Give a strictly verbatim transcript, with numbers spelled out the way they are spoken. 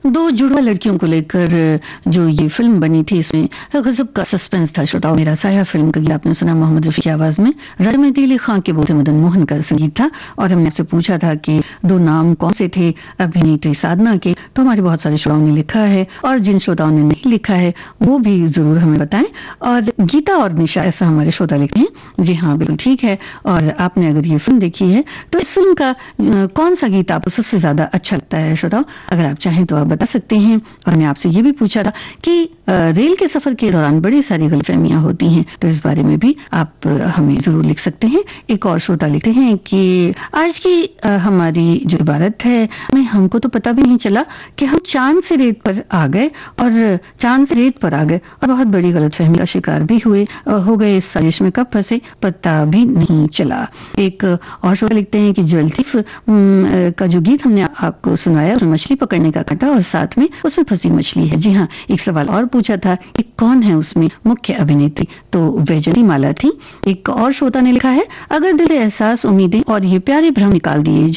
दो जुड़वा लड़कियों को लेकर जो ये फिल्म बनी थी, इसमें गजब का सस्पेंस था। श्रोताओं, मेरा साया फिल्म का गीत आपने सुना मोहम्मद रफी की आवाज में। राजा मेहदी अली खां के बोल से मदन मोहन का संगीत था। और हमने आपसे पूछा था कि दो नाम कौन से थे अभिनेत्री साधना के, तो हमारे बहुत सारे श्रोताओं ने लिखा है और जिन श्रोताओं ने नहीं लिखा है वो भी जरूर हमें बताएं। और गीता और निशा ऐसा हमारे श्रोता लिखते हैं। जी हाँ, बिल्कुल ठीक है। और आपने अगर ये फिल्म देखी है तो इस फिल्म का कौन सा गीत आपको सबसे ज्यादा अच्छा लगता है? श्रोताओं, अगर आप चाहें तो आप बता सकते हैं। और मैंने आपसे ये भी पूछा था कि रेल के सफर के दौरान बड़ी सारी गलतफहमियां होती हैं, तो इस बारे में भी आप हमें जरूर लिख सकते हैं। एक और श्रोता लिखते हैं कि आज की हमारी जो इबारत है, में हमको तो पता भी नहीं चला कि हम चांद से रेत पर आ गए और चांद से रेत पर आ गए और बहुत बड़ी गलतफहमी का शिकार भी हुए हो गए। इस साजिश में कब फंसे पता भी नहीं चला। एक और श्रोता लिखते हैं कि ज्वेलथीफ का जो गीत हमने आपको सुनाया उसमें मछली पकड़ने का कांटा और साथ में उसमें फंसी मछली है। जी हाँ, एक सवाल और पूछा था कि कौन है उसमें मुख्य अभिनेत्री, तो वैजयंती माला थी। एक और श्रोता ने लिखा है, अगर दिल से एहसास, उम्मीदें और ये प्यारे भ्रम निकाल दिए